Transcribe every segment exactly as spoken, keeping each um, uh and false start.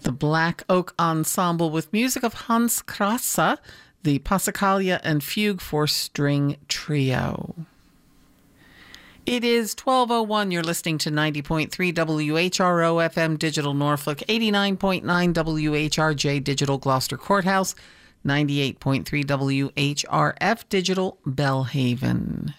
The Black Oak Ensemble with music of Hans Krasse, the Passacaglia and Fugue for String Trio. It is twelve oh one. You're listening to ninety point three W H R O F M Digital Norfolk, eighty-nine point nine W H R J Digital Gloucester Courthouse, ninety-eight point three W H R F Digital Belhaven.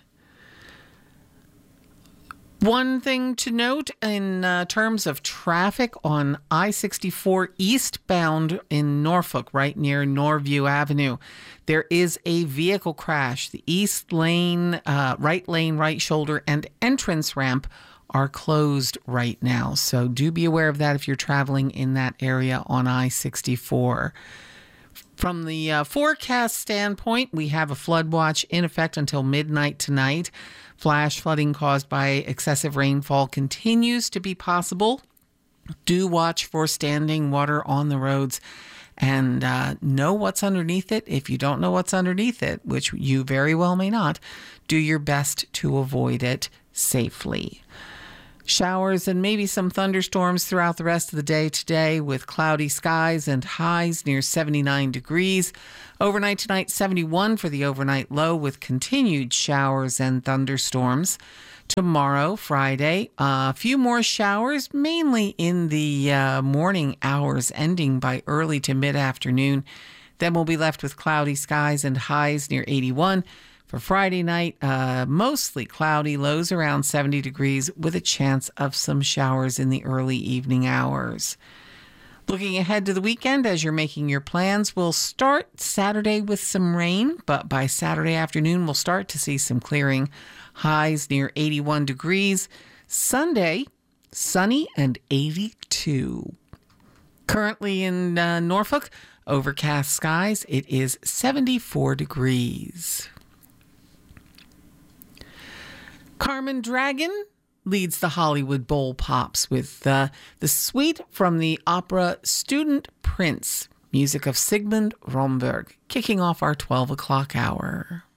One thing to note in uh, terms of traffic on I sixty-four eastbound in Norfolk, right near Norview Avenue, there is a vehicle crash. The east lane, uh, right lane, right shoulder, and entrance ramp are closed right now. So do be aware of that if you're traveling in that area on I sixty-four. From the uh, forecast standpoint, we have a flood watch in effect until midnight tonight. Flash flooding caused by excessive rainfall continues to be possible. Do watch for standing water on the roads and uh, know what's underneath it. If you don't know what's underneath it, which you very well may not, do your best to avoid it safely. Showers and maybe some thunderstorms throughout the rest of the day today with cloudy skies and highs near seventy-nine degrees. Overnight tonight, seventy-one for the overnight low with continued showers and thunderstorms. Tomorrow, Friday, a few more showers, mainly in the uh, morning hours, ending by early to mid-afternoon. Then we'll be left with cloudy skies and highs near eighty-one. For Friday night, uh, mostly cloudy, lows around seventy degrees with a chance of some showers in the early evening hours. Looking ahead to the weekend as you're making your plans, we'll start Saturday with some rain, but by Saturday afternoon, we'll start to see some clearing. Highs near eighty-one degrees. Sunday, sunny and eighty-two. Currently in uh, Norfolk, overcast skies. It is seventy-four degrees. Carmen Dragon leads the Hollywood Bowl Pops with uh, the suite from the opera Student Prince, music of Sigmund Romberg, kicking off our twelve o'clock hour.